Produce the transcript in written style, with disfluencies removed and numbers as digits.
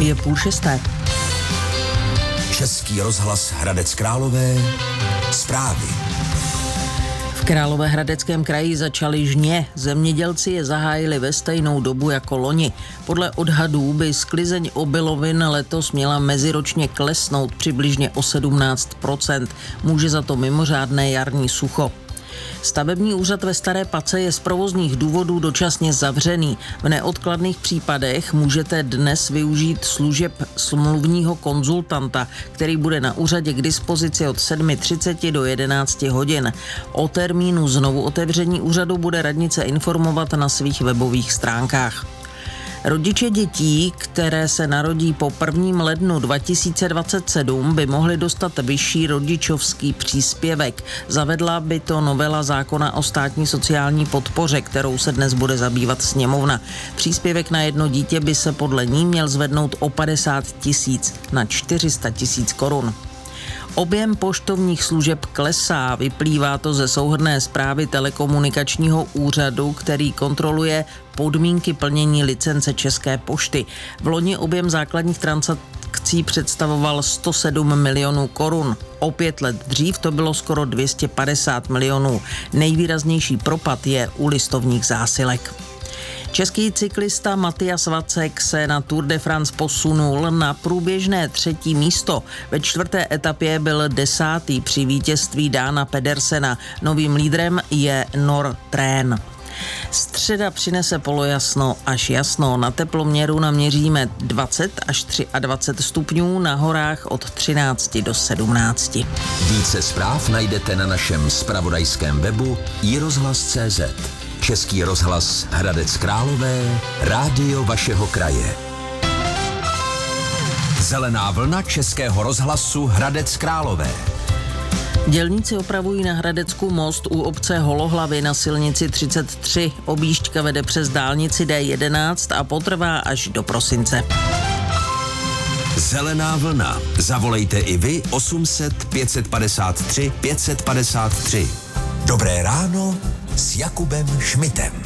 Je 5:30. Český rozhlas Hradec Králové. Zprávy. V Královéhradeckém kraji začaly žně. Zemědělci je zahájili ve stejnou dobu jako loni. Podle odhadů by sklizeň obilovin letos měla meziročně klesnout přibližně o 17%. Může za to mimořádné jarní sucho. Stavební úřad ve Staré Pace je z provozních důvodů dočasně zavřený. V neodkladných případech můžete dnes využít služeb smluvního konzultanta, který bude na úřadě k dispozici od 7:30 do 11 hodin. O termínu znovu otevření úřadu bude radnice informovat na svých webových stránkách. Rodiče dětí, které se narodí po 1. lednu 2027, by mohli dostat vyšší rodičovský příspěvek. Zavedla by to novela zákona o státní sociální podpoře, kterou se dnes bude zabývat sněmovna. Příspěvek na jedno dítě by se podle ní měl zvednout o 50 000 na 400 000 korun. Objem poštovních služeb klesá, vyplývá to ze souhrnné zprávy telekomunikačního úřadu, který kontroluje podmínky plnění licence České pošty. V loni objem základních transakcí představoval 107 milionů korun. O 5 let dřív to bylo skoro 250 milionů. Nejvýraznější propad je u listovních zásilek. Český cyklista Matyas Vacek se na Tour de France posunul na průběžné 3. místo. Ve 4. etapě byl 10. při vítězství Dána Pedersena. Novým lídrem je Nor Trén. Středa přinese polojasno až jasno. Na teploměru naměříme 20 až 23 stupňů, na horách od 13 do 17. Více zpráv najdete na našem zpravodajském webu iRozhlas.cz. Český rozhlas Hradec Králové, rádio vašeho kraje. Zelená vlna Českého rozhlasu Hradec Králové. Dělníci opravují na Hradecku most u obce Holohlavy na silnici 33. Objížďka vede přes dálnici D11 a potrvá až do prosince. Zelená vlna. Zavolejte i vy 800 553 553. Dobré ráno s Jakubem Šmitem.